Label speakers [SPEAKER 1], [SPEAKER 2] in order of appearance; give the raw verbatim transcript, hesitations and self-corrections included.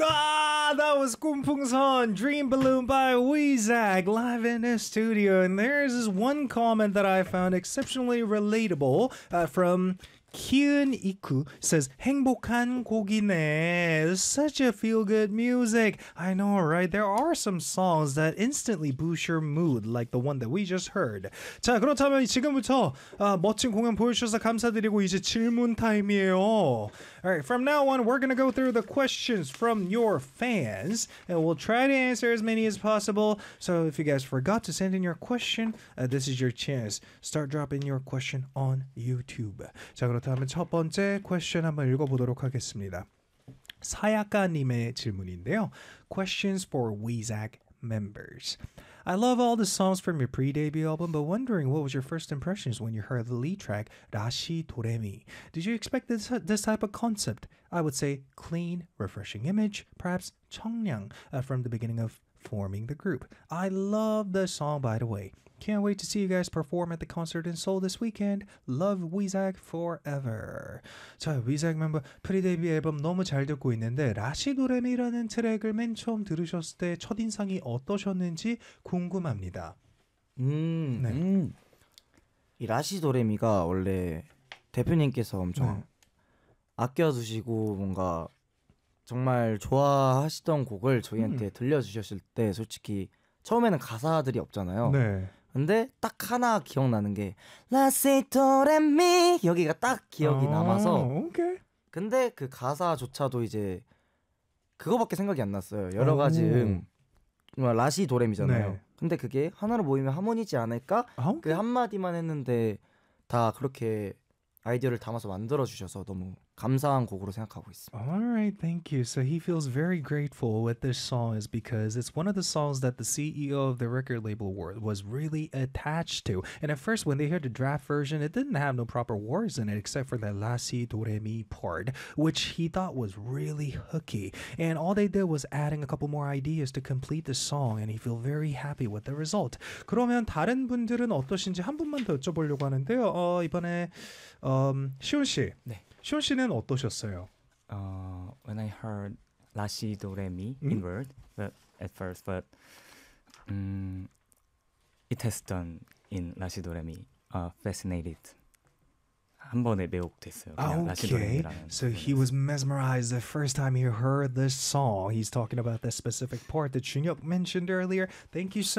[SPEAKER 1] Ah, that was 꿈풍선 Dream Balloon by Weezak live in the studio. And there's this one comment that I found exceptionally relatable uh, from Kyun Iku says, 행복한 곡이네. Such a feel-good music. I know, right? There are some songs that instantly boost your mood, like the one that we just heard. 자, 그렇다면 지금부터 uh, 멋진 공연 보여주셔서 감사드리고 이제 질문 타임이에요. Alright, from now on, we're gonna go through the questions from your fans, and we'll try to answer as many as possible. So if you guys forgot to send in your question, uh, this is your chance. Start dropping your question on YouTube. 자, 그렇다면 첫 번째 question 한번 읽어보도록 하겠습니다. 사야카님의 질문인데요. Questions for Weezak members. I love all the songs from your pre-debut album, but wondering what was your first impressions when you heard the lead track, 다시 도레미. Did you expect this, this type of concept? I would say clean, refreshing image, perhaps 청량 uh, from the beginning of forming the group. I love the song, by the way. Can't wait to see you guys perform at the concert in Seoul this weekend. Love Weezak forever. 자, Weezak 멤버 프리데뷔 앨범 너무 잘 듣고 있는데 라시도레미라는 트랙을 맨 처음 들으셨을 때 첫인상이 어떠셨는지 궁금합니다.
[SPEAKER 2] 음,
[SPEAKER 1] 네.
[SPEAKER 2] 음. 이 라시도레미가 원래 대표님께서 엄청
[SPEAKER 1] 네.
[SPEAKER 2] 아껴두시고 뭔가 정말 좋아하시던 곡을 저희한테
[SPEAKER 1] 음.
[SPEAKER 2] 들려주셨을 때 솔직히 처음에는 가사들이 없잖아요.
[SPEAKER 1] 네.
[SPEAKER 2] 근데 딱 하나 기억나는 게 라시도레미 여기가 딱 기억이 남아서
[SPEAKER 1] 오케이.
[SPEAKER 2] 근데 그 가사조차도 이제 그거밖에 생각이 안 났어요. 여러 가지
[SPEAKER 1] 오.
[SPEAKER 2] 음 라시도레미잖아요.
[SPEAKER 1] 네.
[SPEAKER 2] 근데 그게 하나로 모이면 하모니지 않을까?
[SPEAKER 1] 아,
[SPEAKER 2] 그 한마디만 했는데 다 그렇게 아이디어를 담아서 만들어주셔서 너무 감사한 곡으로 생각하고 있습니다.
[SPEAKER 1] Alright, thank you. So he feels very grateful with this song is because it's one of the songs that the C E O of the record label was really attached to. And at first when they heard the draft version, it didn't have no proper words in it except for the La Si Do Re Mi part, which he thought was really hooky. And all they did was adding a couple more ideas to complete the song, and he feel very happy with the result. 그러면 다른 분들은 어떠신지 한 분만 더 여쭤보려고 하는데요. 어, 이번에 um, 시온 씨.
[SPEAKER 3] 네.
[SPEAKER 1] 시온 씨는 어떠셨어요?
[SPEAKER 3] Uh, when I heard 라시 도레미
[SPEAKER 1] 음?
[SPEAKER 3] in word, but at first, but um, it has done in 라시 도레미. Uh, fascinated. 한 번에 매혹됐어요. 그냥 라시
[SPEAKER 1] Okay,
[SPEAKER 3] 도레미라는.
[SPEAKER 1] so he was mesmerized the first time he heard this song. He's talking about the specific part that Junhyuk mentioned earlier. Thank you so